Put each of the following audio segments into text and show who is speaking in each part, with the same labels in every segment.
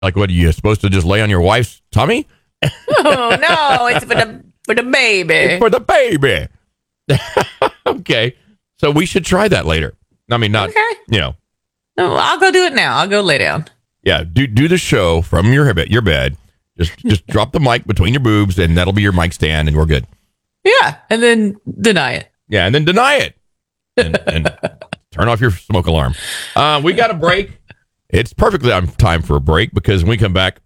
Speaker 1: Like, what, are you supposed to just lay on your wife's tummy?
Speaker 2: Oh, no, it's for the baby.
Speaker 1: It's for the baby. Okay. So we should try that later. I mean, not,
Speaker 2: Okay.
Speaker 1: No,
Speaker 2: I'll go do it now. I'll go lay down.
Speaker 1: Yeah, do the show from your bed. Just drop the mic between your boobs, and that'll be your mic stand, and we're good.
Speaker 2: Yeah, and then deny it.
Speaker 1: Yeah, and then deny it. And turn off your smoke alarm. We got a break. It's perfectly on time for a break because when we come back,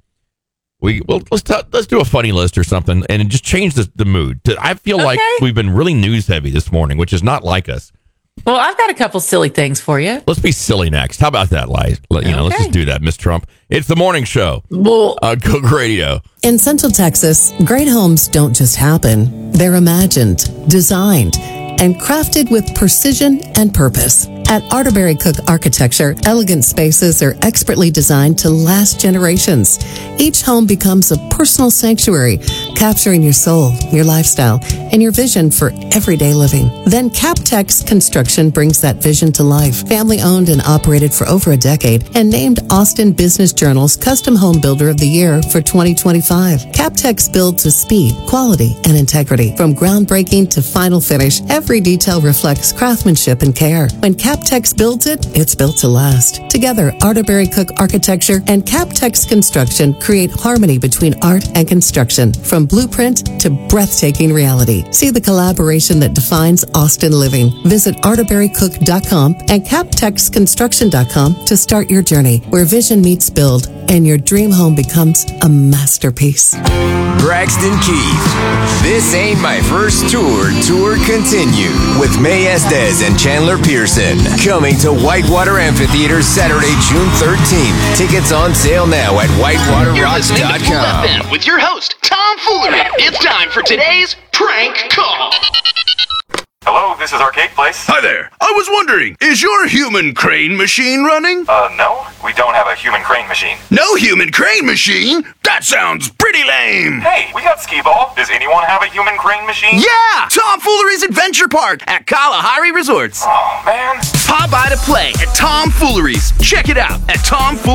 Speaker 1: let's do a funny list or something and just change the mood. I feel like we've been really news heavy this morning, which is not like us.
Speaker 2: Well, I've got a couple silly things for you.
Speaker 1: Let's be silly next. How about that, Liz? Let's just do that, Miss Trump. It's the morning show on Cook Radio.
Speaker 3: In Central Texas, great homes don't just happen. They're imagined, designed, and crafted with precision and purpose. At Arterberry Cook Architecture, elegant spaces are expertly designed to last generations. Each home becomes a personal sanctuary, capturing your soul, your lifestyle, and your vision for everyday living. Then Captex Construction brings that vision to life. Family owned and operated for over a decade and named Austin Business Journal's Custom Home Builder of the Year for 2025. Captex builds with speed, quality, and integrity. From groundbreaking to final finish, every detail reflects craftsmanship and care. When Captex builds it, it's built to last. Together, Arterberry Cook Architecture and Captex Construction create harmony between art and construction, from blueprint to breathtaking reality. See the collaboration that defines Austin living. Visit arterberrycook.com and captexconstruction.com to start your journey, where vision meets build and your dream home becomes a masterpiece.
Speaker 4: Braxton Keith. This Ain't My First Tour continued with May Estes and Chandler Pearson. Coming to Whitewater Amphitheater Saturday, June 13th. Tickets on sale now at whitewaterrocks.com.
Speaker 5: FM with your host, Tom Foolery. It's time for today's prank call.
Speaker 6: Hello, this is Arcade Place.
Speaker 7: Hi there. I was wondering, is your human crane machine running?
Speaker 6: No, we don't have a human crane machine.
Speaker 7: No human crane machine? That sounds pretty lame.
Speaker 6: Hey, we got Skee-Ball. Does anyone have a human crane machine?
Speaker 8: Yeah! Tom Foolery's Adventure Park at Kalahari Resorts.
Speaker 6: Oh, man.
Speaker 8: Pop by to play at Tom Foolery's. Check it out at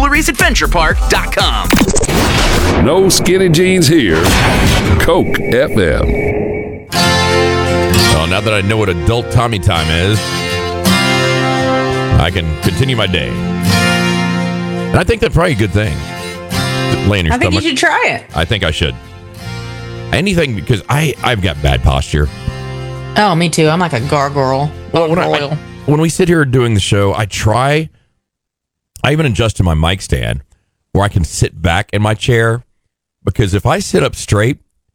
Speaker 8: tomfoolerysadventurepark.com.
Speaker 9: No skinny jeans here. Coke FM.
Speaker 1: Well, now that I know what adult Tommy time is, I can continue my day. And I think that's probably a good thing. Lay in your
Speaker 2: I think
Speaker 1: stomach.
Speaker 2: you should try it.
Speaker 1: I think I should. Anything, because I've got bad posture.
Speaker 2: Oh, me too. I'm like a gargoyle.
Speaker 1: Well, when we sit here doing the show, I even adjusted my mic stand where I can sit back in my chair, because if I sit up straight,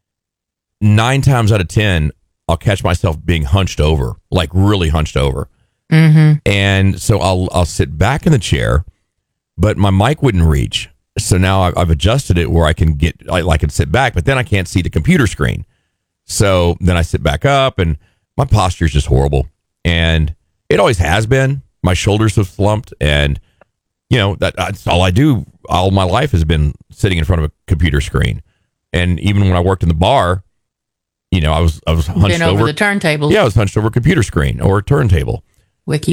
Speaker 1: 9 times out of 10, I'll catch myself being hunched over, like really hunched over.
Speaker 2: Mm-hmm.
Speaker 1: And so I'll sit back in the chair, but my mic wouldn't reach. So now I've adjusted it where I can sit back, but then I can't see the computer screen. So then I sit back up, and my posture is just horrible. And it always has been. My shoulders have slumped, and that's all I do. All my life has been sitting in front of a computer screen. And even when I worked in the bar, I was hunched over
Speaker 2: the turntable.
Speaker 1: Yeah, I was hunched over a computer screen or a turntable.
Speaker 2: Wiki.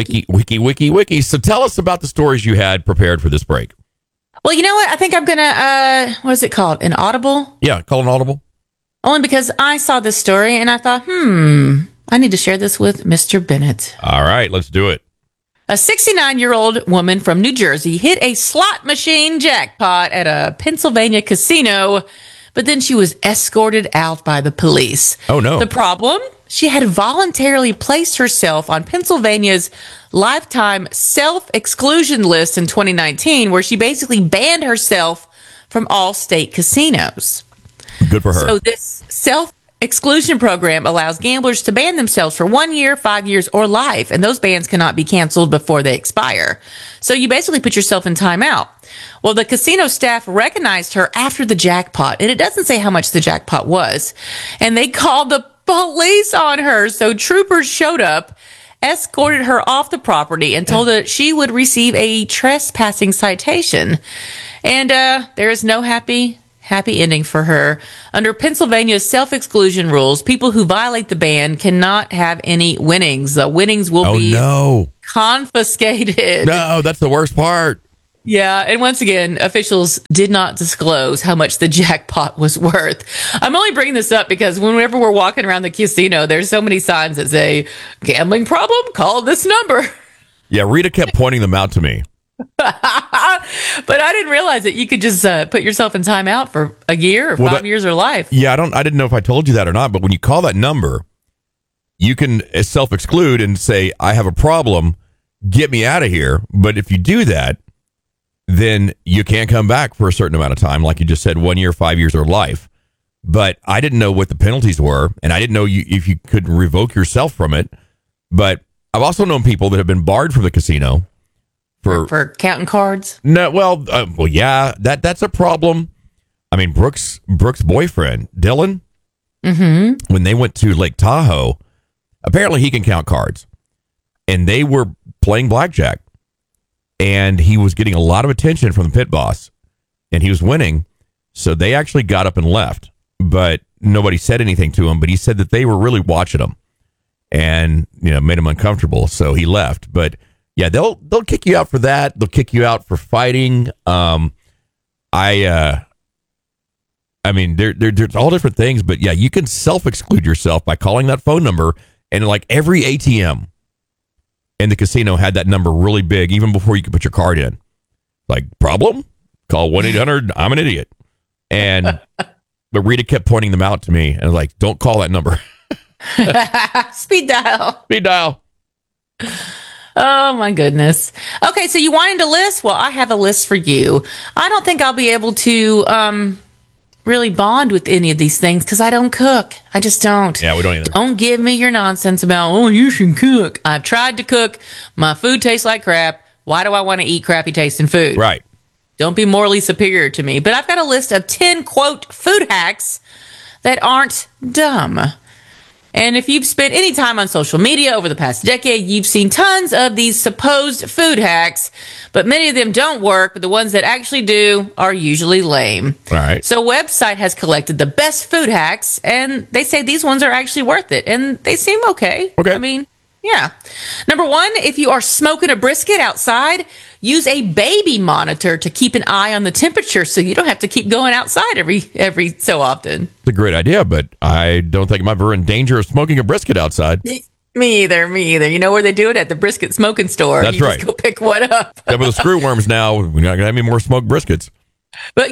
Speaker 1: So tell us about the stories you had prepared for this break.
Speaker 2: Well, you know what? I think I'm going to, what is it called? An audible?
Speaker 1: Yeah, call an audible.
Speaker 2: Only because I saw this story and I thought, I need to share this with Mr. Bennett.
Speaker 1: All right, let's do it.
Speaker 2: A 69-year-old woman from New Jersey hit a slot machine jackpot at a Pennsylvania casino, but then she was escorted out by the police.
Speaker 1: Oh, no.
Speaker 2: The problem? She had voluntarily placed herself on Pennsylvania's lifetime self-exclusion list in 2019, where she basically banned herself from all state casinos.
Speaker 1: Good for her.
Speaker 2: So this self-exclusion program allows gamblers to ban themselves for 1 year, 5 years, or life, and those bans cannot be canceled before they expire. So you basically put yourself in timeout. Well, the casino staff recognized her after the jackpot, and it doesn't say how much the jackpot was, and they called the police on her. So troopers showed up, escorted her off the property, and told her she would receive a trespassing citation. And there is no happy ending for her. Under Pennsylvania's self-exclusion rules, people who violate the ban cannot have any winnings. The winnings will be confiscated.
Speaker 1: No, that's the worst part.
Speaker 2: Yeah, and once again, officials did not disclose how much the jackpot was worth. I'm only bringing this up because whenever we're walking around the casino, there's so many signs that say, gambling problem? Call this number.
Speaker 1: Yeah, Rita kept pointing them out to me.
Speaker 2: But I didn't realize that you could just put yourself in timeout for a year or 5 years or life.
Speaker 1: Yeah, I didn't know if I told you that or not, but when you call that number, you can self-exclude and say, I have a problem, get me out of here. But if you do that, then you can't come back for a certain amount of time, like you just said, 1 year, 5 years, or life. But I didn't know what the penalties were, and I didn't know if you could revoke yourself from it. But I've also known people that have been barred from the casino
Speaker 2: for counting cards.
Speaker 1: No, well, yeah, that's a problem. I mean, Brooke's boyfriend, Dylan, when they went to Lake Tahoe, apparently he can count cards, and they were playing blackjack. And he was getting a lot of attention from the pit boss, and he was winning. So they actually got up and left, but nobody said anything to him. But he said that they were really watching him, and made him uncomfortable. So he left. But yeah, they'll kick you out for that. They'll kick you out for fighting. I mean, there's all different things. But yeah, you can self-exclude yourself by calling that phone number, and like every ATM in the casino had that number really big, even before you could put your card in. Like, problem? Call 1-800, I'm an idiot. And but Rita kept pointing them out to me, and I was like, don't call that number.
Speaker 2: Speed dial.
Speaker 1: Speed dial.
Speaker 2: Oh, my goodness. Okay, so you wanted a list? Well, I have a list for you. I don't think I'll be able to really bond with any of these things because I don't cook. I just don't.
Speaker 1: Yeah, we don't either.
Speaker 2: Don't give me your nonsense about, you should cook. I've tried to cook. My food tastes like crap. Why do I want to eat crappy tasting food?
Speaker 1: Right.
Speaker 2: Don't be morally superior to me. But I've got a list of 10, quote, food hacks that aren't dumb. And if you've spent any time on social media over the past decade, you've seen tons of these supposed food hacks, but many of them don't work, but the ones that actually do are usually lame.
Speaker 1: All right.
Speaker 2: So Website has collected the best food hacks, and they say these ones are actually worth it, and they seem okay.
Speaker 1: Okay.
Speaker 2: I mean, yeah. Number one, if you are smoking a brisket outside, use a baby monitor to keep an eye on the temperature so you don't have to keep going outside every so often.
Speaker 1: It's a great idea, but I don't think I'm ever in danger of smoking a brisket outside.
Speaker 2: Me either. You know where they do it? At the brisket smoking store.
Speaker 1: That's right.
Speaker 2: Just go pick one up.
Speaker 1: Yeah, with the screw worms now, we're not going to have any more smoked briskets.
Speaker 2: But,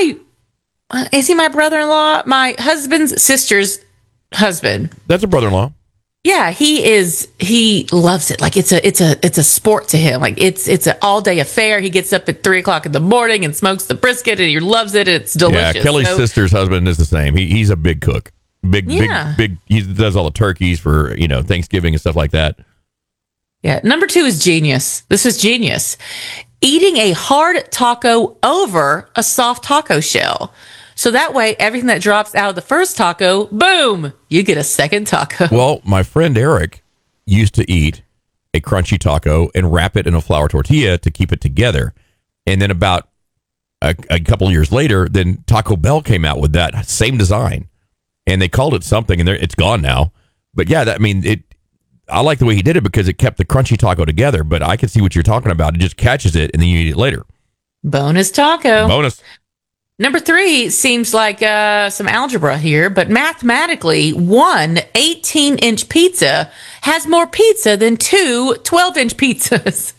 Speaker 2: is he my brother-in-law? My husband's sister's husband.
Speaker 1: That's a brother-in-law.
Speaker 2: Yeah, he loves it. Like it's a sport to him. Like it's an all day affair. He gets up at 3:00 in the morning and smokes the brisket, and he loves it. It's delicious.
Speaker 1: Yeah, Kelly's sister's husband is the same. He's a big cook. Big. He does all the turkeys for Thanksgiving and stuff like that.
Speaker 2: Yeah. Number 2 is genius. This is genius. Eating a hard taco over a soft taco shell. So that way, everything that drops out of the first taco, boom, you get a second taco.
Speaker 1: Well, my friend Eric used to eat a crunchy taco and wrap it in a flour tortilla to keep it together. And then about a couple of years later, then Taco Bell came out with that same design. And they called it something, and it's gone now. But yeah, I like the way he did it because it kept the crunchy taco together. But I can see what you're talking about. It just catches it, and then you eat it later.
Speaker 2: Bonus taco.
Speaker 1: Bonus.
Speaker 2: Number 3 seems like some algebra here, but mathematically, one 18-inch pizza has more pizza than two 12-inch pizzas.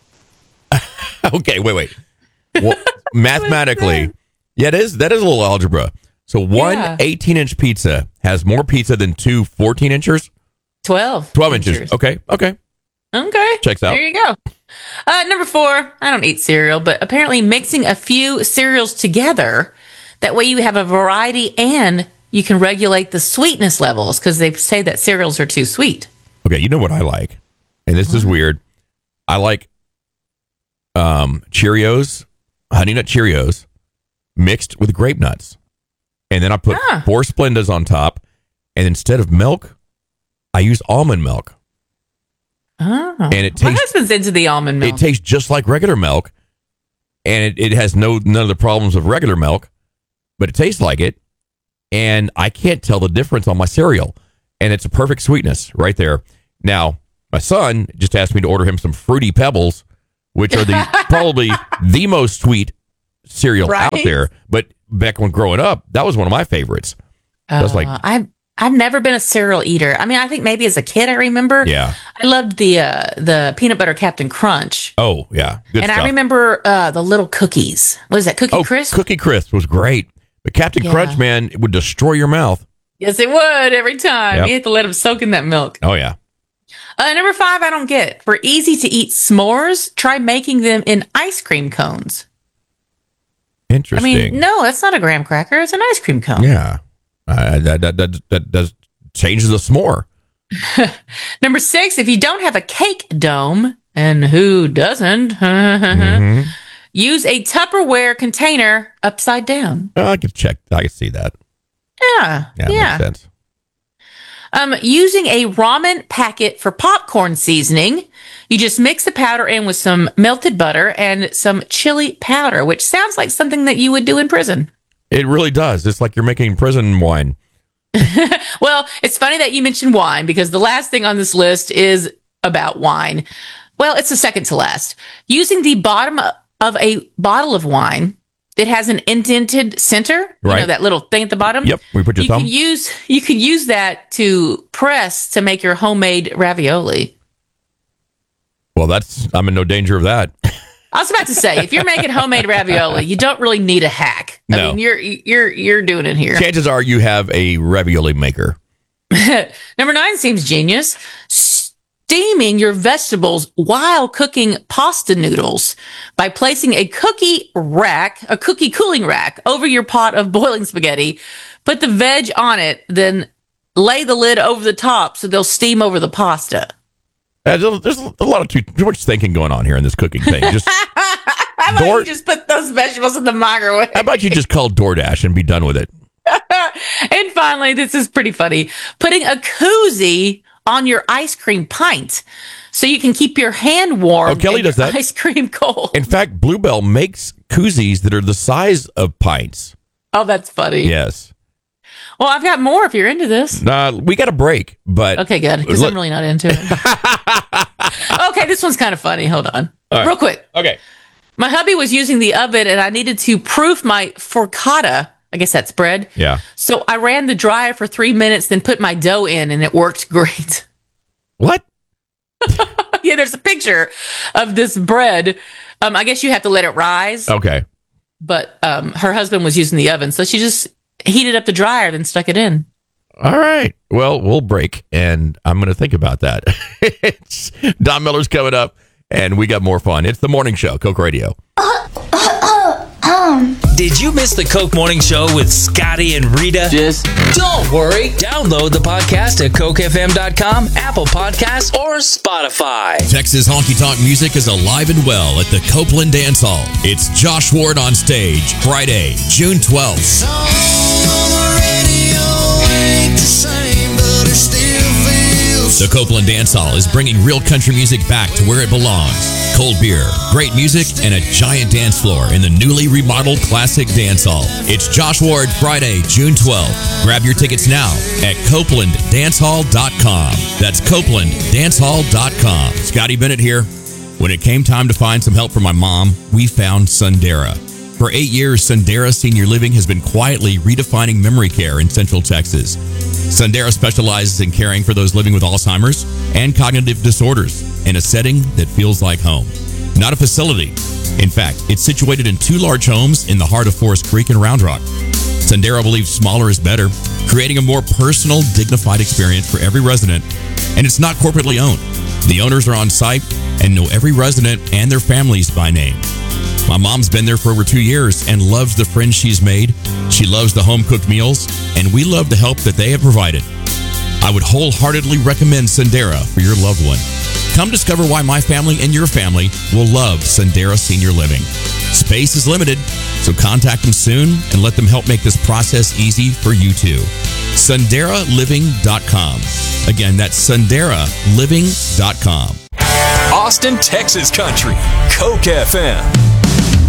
Speaker 1: Okay, wait. Well, mathematically, yeah, that is a little algebra. So one 18-inch pizza has more pizza than two 14-inchers?
Speaker 2: 12
Speaker 1: inches. Okay. Checks out.
Speaker 2: There you go. Number 4, I don't eat cereal, but apparently mixing a few cereals together, that way you have a variety and you can regulate the sweetness levels because they say that cereals are too sweet.
Speaker 1: Okay, you know what I like? And this is weird. I like Cheerios, Honey Nut Cheerios, mixed with grape nuts. And then I put 4 Splendas on top. And instead of milk, I use almond milk.
Speaker 2: Oh,
Speaker 1: and it tastes,
Speaker 2: my husband's into the almond milk.
Speaker 1: It tastes just like regular milk, and it has none of the problems of regular milk, but it tastes like it, and I can't tell the difference on my cereal, and it's a perfect sweetness right there. Now, my son just asked me to order him some Fruity Pebbles which are probably the most sweet cereal out there. But back when growing up, that was one of my favorites. I was like,
Speaker 2: I've never been a cereal eater. I mean, I think maybe as a kid I remember.
Speaker 1: Yeah.
Speaker 2: I loved the peanut butter Captain Crunch.
Speaker 1: Oh yeah, good
Speaker 2: and
Speaker 1: stuff.
Speaker 2: I remember the little cookies. What is that? Cookie Crisp?
Speaker 1: Cookie Crisp was great, but Captain Crunch, man, it would destroy your mouth.
Speaker 2: Yes, it would every time.
Speaker 1: Yep.
Speaker 2: You had to let them soak in that milk.
Speaker 1: Oh yeah.
Speaker 2: Number 5, I don't get. For easy to eat s'mores, try making them in ice cream cones.
Speaker 1: Interesting.
Speaker 2: I mean, no, that's not a graham cracker. It's an ice cream cone.
Speaker 1: Yeah. That does changes the s'more.
Speaker 2: Number 6, if you don't have a cake dome, and who doesn't, use a Tupperware container upside down.
Speaker 1: I could see that.
Speaker 2: Yeah.
Speaker 1: Makes sense.
Speaker 2: Using a ramen packet for popcorn seasoning, you just mix the powder in with some melted butter and some chili powder, which sounds like something that you would do in prison.
Speaker 1: It really does. It's like you're making prison wine.
Speaker 2: Well, it's funny that you mentioned wine because the last thing on this list is about wine. Well, it's the second to last. Using the bottom of a bottle of wine, it has an indented center,
Speaker 1: right?
Speaker 2: You know, that little thing at the bottom.
Speaker 1: Yep, we put your thumb.
Speaker 2: You could use that to press to make your homemade ravioli.
Speaker 1: Well, I'm in no danger of that.
Speaker 2: I was about to say, if you're making homemade ravioli, you don't really need a hack. I mean, you're doing it here.
Speaker 1: Chances are you have a ravioli maker.
Speaker 2: Number 9 seems genius. Steaming your vegetables while cooking pasta noodles by placing a cookie cooling rack over your pot of boiling spaghetti. Put the veg on it, then lay the lid over the top so they'll steam over the pasta.
Speaker 1: There's a lot of too much thinking going on here in this cooking thing. Just
Speaker 2: how about you just put those vegetables in the microwave?
Speaker 1: How about you just call DoorDash and be done with it?
Speaker 2: And finally, this is pretty funny. Putting a koozie on your ice cream pint so you can keep your hand warm.
Speaker 1: Oh, Kelly does that.
Speaker 2: Ice cream cold.
Speaker 1: In fact, Bluebell makes koozies that are the size of pints.
Speaker 2: Oh, that's funny.
Speaker 1: Yes.
Speaker 2: Well, I've got more if you're into this.
Speaker 1: We got a break, but...
Speaker 2: Okay, good, because I'm really not into it. Okay, this one's kind of funny. Hold on.
Speaker 1: Right.
Speaker 2: Real quick.
Speaker 1: Okay.
Speaker 2: My hubby was using the oven, and I needed to proof my focaccia. I guess that's bread.
Speaker 1: Yeah.
Speaker 2: So I ran the dryer for 3 minutes, then put my dough in, and it worked great.
Speaker 1: What?
Speaker 2: Yeah, there's a picture of this bread. I guess you have to let it rise.
Speaker 1: Okay.
Speaker 2: But her husband was using the oven, so she just heated up the dryer, then stuck it in.
Speaker 1: All right. Well, we'll break, and I'm going to think about that. Don Miller's coming up, and we got more fun. It's the morning show, Coke Radio.
Speaker 10: Did you miss the Coke Morning Show with Scotty and Rita? Don't worry. Download the podcast at CokeFM.com, Apple Podcasts, or Spotify.
Speaker 11: Texas honky tonk music is alive and well at the Copeland Dance Hall. It's Josh Ward on stage, Friday, June 12th. The Copeland Dance Hall is bringing real country music back to where it belongs. Cold beer, great music, and a giant dance floor in the newly remodeled Classic Dance Hall. It's Josh Ward, Friday, June 12th. Grab your tickets now at CopelandDanceHall.com. That's CopelandDanceHall.com. Scotty Bennett here. When it came time to find some help for my mom, we found Sundera. For 8 years, Sundera Senior Living has been quietly redefining memory care in Central Texas. Sundera specializes in caring for those living with Alzheimer's and cognitive disorders in a setting that feels like home, not a facility. In fact, it's situated in 2 large homes in the heart of Forest Creek and Round Rock. Sundera believes smaller is better, creating a more personal, dignified experience for every resident, and it's not corporately owned. The owners are on site and know every resident and their families by name. My mom's been there for over 2 years and loves the friends she's made. She loves the home-cooked meals, and we love the help that they have provided. I would wholeheartedly recommend Sundera for your loved one. Come discover why my family and your family will love Sundera Senior Living. Space is limited, so contact them soon and let them help make this process easy for you too. SunderaLiving.com. Again, that's SunderaLiving.com.
Speaker 12: Austin, Texas country. Coke FM.